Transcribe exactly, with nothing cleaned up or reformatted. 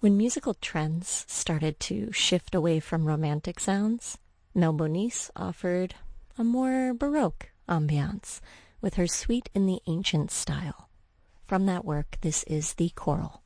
When musical trends started to shift away from romantic sounds, Mel Bonis offered a more Baroque ambiance with her Suite in the Ancient style. From that work, this is The Choral.